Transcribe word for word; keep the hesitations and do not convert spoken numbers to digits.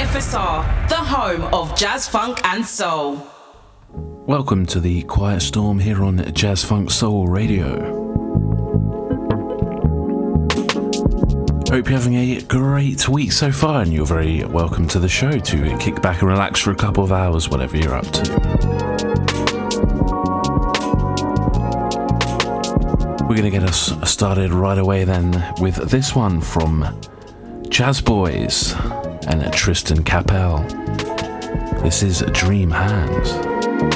F S R, the home of jazz, funk and soul. Welcome to the Quiet Storm here on Jazz Funk Soul Radio. Hope you're having a great week so far, and you're very welcome to the show to kick back and relax for a couple of hours, whatever you're up to. We're going to get us started right away then with this one from Jazz Boys and Tristan Capel. This is Dream Hands.